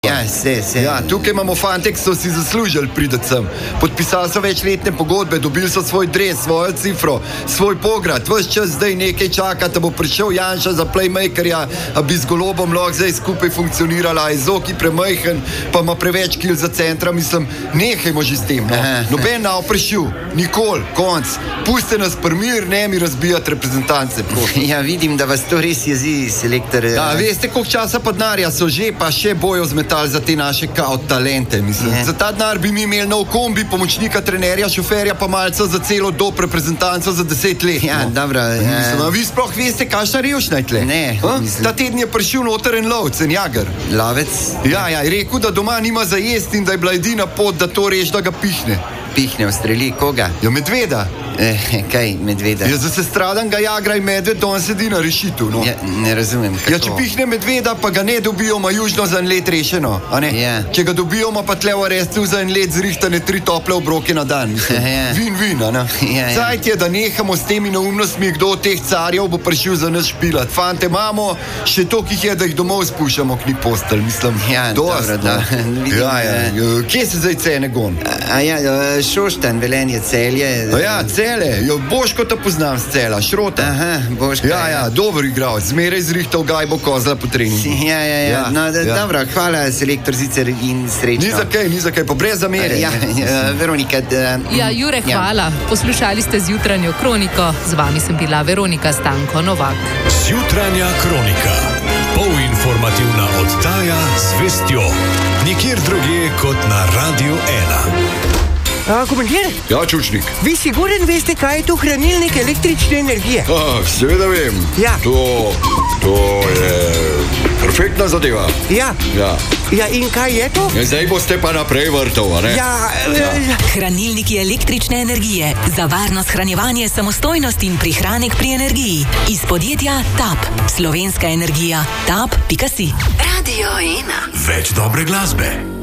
Ja, se. Ja, tukaj imamo fante, ki so si zaslužili priti sem. Podpisali so večletne pogodbe, dobili so svoj dres, svojo cifro, svoj pograd. Ves čas zdaj nekaj čaka, da bo prišel Janša za playmakerja, a bi z Golobom lahko zdaj skupaj funkcionirala. Je Zoki premajhen, pa ima preveč kil za centra. Mislim, nehajmo že s tem. No. Noben na oprešil, nikoli, konc. Puste nas primir, ne mi razbijati reprezentance. Ja, vidim, da vas to res jezi, selektor. Ja, veste, koliko časa pa denarja so že, pa še bojo zmetali za te naše kao talente, mislim. Za ta denar bi mi imeli nov kombi, pomočnika trenerja, šoferja, pa malca za celo dob reprezentanco za 10 let. Ja, dobro. Mislim, a vi sploh veste, kakšna revšna je tle? Ne. Ta teden je prišel noter en lovec, en jager. Lovec? Ja, je rekel, da doma nima za jesti in da je bila edina pot, da to reši, da ga pihne. Pihne, ustreli koga? Ja, medveda. Kaj medveda? Ja, za sestradanega jagra in medved, da on sedi na rešitu, no. Ja, ne razumem, kako. Ja, če pihne medveda, pa ga ne dobijo, ima južno za en let rešeno, a ne? Ja. Če ga dobijo, pa tle v arestu za en let zrihtane 3 tople obroke na dan. Ja. Vin, a ne? Ja. Zajt je, da nehamo s temi neumnostmi, kdo od teh carjev bo prišel za nas špilat. Fante imamo, še toliko jih je, da jih domov spuščamo k ni postelj, mislim. Ja, dost, dobro, da. Vidim, ja. Kje se zdaj cene gon? Šoštanj, Velenje, Celje. Ja, Cele, Boško te poznam z Cela, Šrota. Aha, Boško. Ja, dober igralec, zmeraj zrihtal gajbo kozla po treningu. Ja. No, dobro, hvala, selektor Zicer in srečno. Ni za kaj, pa brez zamere. Ja, Veronika. Jure, hvala. Poslušali ste Zjutranjo kroniko. Z vami sem bila Veronika Stanko Novak. Zjutranja kronika. Polinformativna oddaja z vestjo. Nikjer drugje kot na Radio 1. Komandir? Ja, Čučnik. Vi siguren veste, kaj je to hranilnik električne energije? Seveda vem. Ja. To je perfektna zadeva. Ja, in kaj je to? Ja, zdaj boste pa naprej vrtal, a ne? Hranilniki električne energije. Za varno shranjevanje, samostojnost in prihranek pri energiji. Iz podjetja TAP. Slovenska energija. TAP.si. Radio 1. Več dobre glasbe.